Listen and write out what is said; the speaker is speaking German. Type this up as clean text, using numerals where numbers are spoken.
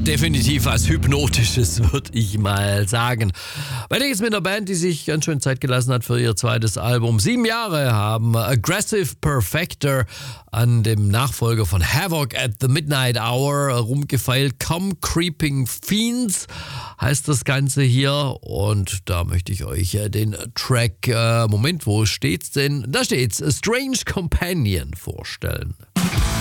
definitiv was Hypnotisches, würde ich mal sagen. Weiter geht's mit einer Band, die sich ganz schön Zeit gelassen hat für ihr zweites Album. 7 Jahre haben Aggressive Perfector an dem Nachfolger von Havoc at the Midnight Hour rumgefeilt. Come Creeping Fiends heißt das Ganze hier. Und da möchte ich euch den Track, Moment, wo steht's denn? Da steht's, Strange Companion vorstellen.